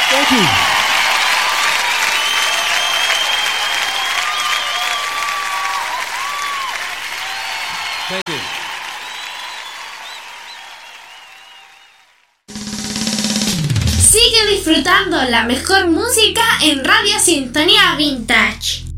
Thank you. Thank you. Sigue disfrutando la mejor música en Radio Sintonía Vintage.